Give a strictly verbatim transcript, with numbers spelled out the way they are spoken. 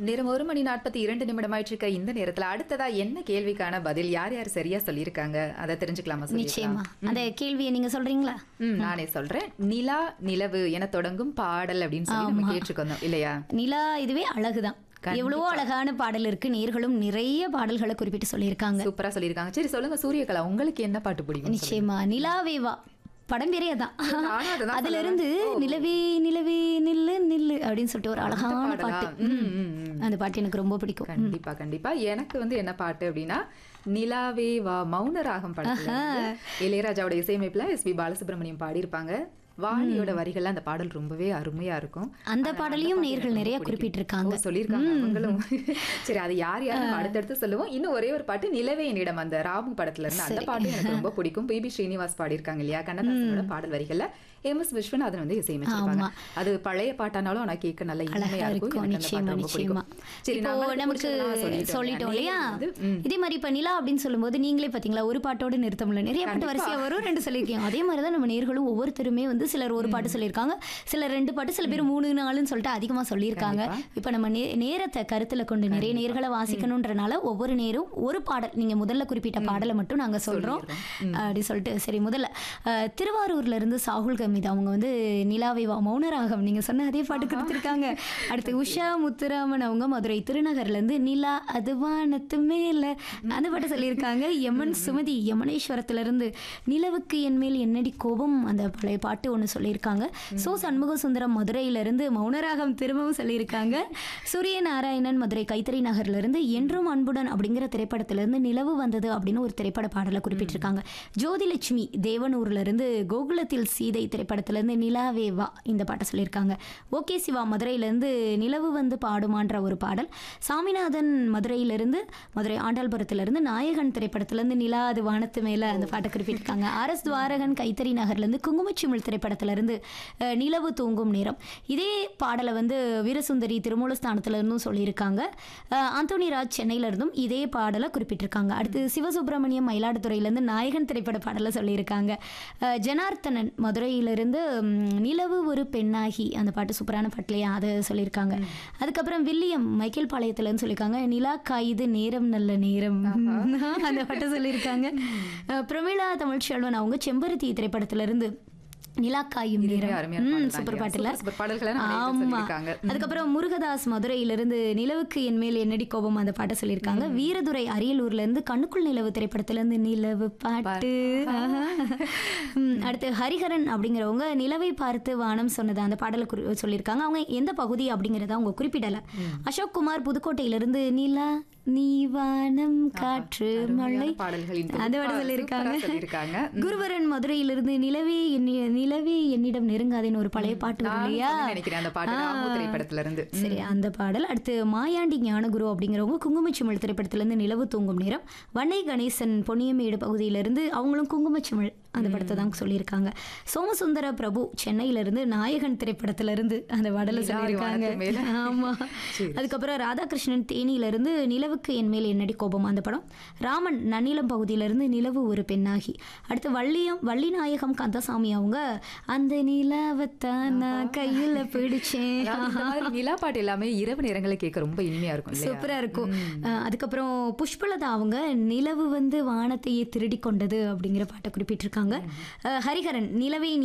நேரம் ஒரு மணி நாற்பத்தி இரண்டு நிமிடம் ஆயிட்டு இருக்க இந்த நேரத்துல அடுத்ததா என்ன கேள்விக்கான பதில் யார் யார் சரியா சொல்லியிருக்காங்க அதை தெரிஞ்சுக்கலாமா? நிச்சயமா அந்த கேள்வியை நீங்க சொல்றீங்களா? ம் நானே சொல்றேன். நிலா நிலவு என தொடங்கும் பாடல் அப்படின்னு சொல்லி நம்ம கேட்டுக்கணும் இல்லையா? நிலா இதுவே அழகுதான். எவ்வளவோ அழகான பாடல் இருக்கு. நேர்களும் நிறைய பாடல்களை குறிப்பிட்டு சொல்லியிருக்காங்க. சூப்பரா சொல்லியிருக்காங்க. சரி சொல்லுங்க சூரியகலா, உங்களுக்கு என்ன பாட்டு பிடிக்கும்? நிச்சயமா நிலாவேவா படம் பேரே அதான். அதுல இருந்து நிலவே நிலவே நில்லு நில்லு அப்படின்னு சொல்லிட்டு ஒரு அழகான பாட்டு. அந்த பாட்டு எனக்கு ரொம்ப பிடிக்கும். கண்டிப்பா கண்டிப்பா. எனக்கு வந்து என்ன பாட்டு அப்படின்னா நிலாவே வா மௌன ராகம் படத்துல இளையராஜாவோட இசையமைப்புல எஸ் பி பாலசுப்ரமணியம் பாடியிருப்பாங்க. வாணியோட வரிகள்ல அந்த பாடல் ரொம்பவே அருமையா இருக்கும். அந்த பாடலையும் நேர்கள் நிறைய குறிப்பிட்டிருக்காங்க, சொல்லியிருக்காங்க அவங்களும். சரி அது யார் யாரும் அடுத்தடுத்து சொல்லுவோம். இன்னும் ஒரே ஒரு பாட்டு நிலவே என்னிடம் அந்த ராமு படத்துல இருந்து அந்த பாட்டு எனக்கு ரொம்ப பிடிக்கும். பி பி ஸ்ரீனிவாஸ் பாடியிருக்காங்க இல்லையா? கண்ணதாசனோட பாடல் வரிகள்ல எம் எஸ் விஸ்வநாதன் வந்து இசையமைச்சிருப்பாங்க. அது பழைய பாட்டானாலும் ஆனா கேட்க நல்ல இனிமையா இருக்கும். நிச்சயமா நிச்சயமா. இப்போ நமக்கு சொல்லிட்டோம் இல்லையா? இதே மாதிரி இப்ப நிலா அப்படின்னு சொல்லும்போது நீங்களே பாத்தீங்களா ஒரு பாட்டோட நிறுத்த முடியல, நிறைய பாட்டு வரிசையா வரும், ரெண்டு சொல்லியிருக்கீங்க. அதே மாதிரிதான் நம்ம நேர்களும் ஒவ்வொருத்தருமே வந்து சிலர் ஒரு பாட்டு சொல்லியிருக்காங்க, சிலர் ரெண்டு பாட்டு, சில பேர் மூணு நாளுன்னு சொல்லிட்டு அதிகமா சொல்லியிருக்காங்க. இப்ப நம்ம நேரத்தை கருத்துல கொண்டு நிறைய நேர்களை வாசிக்கணும்ன்றனால ஒவ்வொரு நேரம் ஒரு பாடல் நீங்க முதல்ல குறிப்பிட்ட பாடலை மட்டும் நாங்க சொல்றோம் அப்படி சொல்லிட்டு. சரி முதல்ல திருவாரூர்ல இருந்து சாகுல் கமிதா அவங்க வந்து நிலாவே வா மௌனராகம் நீங்க சொன்ன அதே பாட்டு கொடுத்துருக்காங்க. அடுத்து உஷா முத்துராமன் அவங்க மதுரை திருநகர்ல இருந்து நிலா அது வானத்து மேல அந்த பாட்டு சொல்லியிருக்காங்க. யமன் சுமதி யமனேஸ்வரத்துல இருந்து நிலவுக்கு என் மேல் என்னடி கோபம் அந்த பழைய பாட்டு ஒன்று சொல்லியிருக்காங்க. சோ சண்முக சுந்தரம் மதுரையில இருந்து மௌனராகம் திரும்பவும் சொல்லியிருக்காங்க. சூரிய நாராயணன் மதுரை கைத்தறி நகர்ல இருந்து என்றும் அன்புடன் அப்படிங்கிற திரைப்படத்துல இருந்து நிலவு வந்தது அப்படின்னு ஒரு திரைப்பட பாடலை குறிப்பிட்டிருக்காங்க. ஜோதிலட்சுமி தேவனூர்ல இருந்து கோகுலத்தில் சீதை திரைப்படத்துல இருந்து நிலாவே வா இந்த பாட்டை சொல்லியிருக்காங்க. ஓகே சிவா மதுரையில இருந்து நிலவு வந்து பாடுமான்ற ஒரு பாடல். சாமிநாதன் மதுரையில இருந்து மதுரை ஆண்டாள்புரத்துல இருந்து நாயகன் திரைப்படத்துல இருந்து நிலா அது வானத்து மேல அந்த பாட்டை குறிப்பிட்டிருக்காங்க. ஆர் எஸ் துவாரகன் கைத்தறி நகர்ல இருந்து குங்குமச்சிமிழ் திரைப்படத்துல இருந்து நிலவு தூங்கும் நேரம் இதே பாடலை வந்து வீரசுந்தரி திருமூலஸ்தானத்துல இருந்தும் சொல்லியிருக்காங்க. ஆந்தோனி ராஜ் சென்னையில இருந்தும் இதே பாடலை குறிப்பிட்டிருக்காங்க. அடுத்து சிவசுப்பிரமணியம் மயிலாடுதுறையில இருந்து நாயகன் திரைப்பட பாடலை சொல்லியிருக்காங்க. ஜனார்த்தனன் மதுரையிலிருந்து நிலவு ஒரு பெண்ணாகி அந்த பாட்டு சூப்பரான பாட்டுலையா அதை சொல்லியிருக்காங்க. அதுக்கப்புறம் வில்லியம் மைக்கேல் பாளையத்துலன்னு சொல்லியிருக்காங்க நிலா காயுது நேரம் நல்ல நேரம் அந்த பாட்டை சொல்லியிருக்காங்க. பிரமிளா தமிழ்ச்செல்வன் அவங்க செம்பருத்தி திரைப்படத்துல இருந்து நிலாக்காயும் நேரம் சூப்பர் பாட்டுல. ஆமா. அதுக்கப்புறம் முருகதாஸ் மதுரையிலிருந்து நிலவுக்கு என் மேல் என்னடி கோபம் அந்த பாட்டை சொல்லியிருக்காங்க. வீரதுரை அரியலூர்ல இருந்து கண்ணுக்குள் நிலவு திரைப்படத்துல இருந்து நிலவு பாட்டு. அடுத்து ஹரிஹரன் அப்படிங்கிறவங்க நிலவை பார்த்து வானம் சொன்னது அந்த பாடலை சொல்லியிருக்காங்க. அவங்க எந்த பகுதி அப்படிங்கிறத அவங்க குறிப்பிடல. அசோக் குமார் புதுக்கோட்டையிலிருந்து நிலா நீ வானம் காற்று மழை அந்த பாட சொல்லியிருக்காங்க. குருவரன் மதுரையிலிருந்து நிலவே நிலவே என்னிடம் நெருங்காதேன்னு ஒரு பழைய பாட்டு இல்லையா? சரி அந்த பாடல். அடுத்து மாயாண்டி ஞானகுரு அப்படிங்கிறவங்க குங்குமச்சிமிழ் திரைப்படத்துல இருந்து நிலவு தூங்கும் நேரம். வன்னை கணேசன் பொன்னியமேடு பகுதியிலிருந்து அவங்களும் குங்குமச்சிமிழ் அந்த படத்தை தான் சொல்லியிருக்காங்க. சோமசுந்தர பிரபு சென்னையில இருந்து நாயகன் திரைப்படத்துல இருந்து அந்த பாடலை சொல்லியிருக்காங்க. ஆமா. அதுக்கப்புறம் ராதாகிருஷ்ணன் தேனியில இருந்து நிலவுக்கு என் மேல் என்னடி கோபம் அந்த படம். ராமன் நன்னிலம் பகுதியிலிருந்து நிலவு ஒரு பெண்ணாகி. அடுத்து வள்ளியம் வள்ளிநாயகம் கந்தசாமி அவங்க அந்த நிலாவத்தான் நான் கையில பிடிச்சேன். நிலா பாட்டு எல்லாமே இரவு நேரங்களை கேட்க ரொம்ப இனிமையா இருக்கும், சூப்பரா இருக்கும். அதுக்கப்புறம் புஷ்பலதா அவங்க நிலவு வந்து வானத்தையே திருடி கொண்டது அப்படிங்கிற பாட்டை குறிப்பிட்டிருக்காங்க. ஹரிஹரன் நிலவை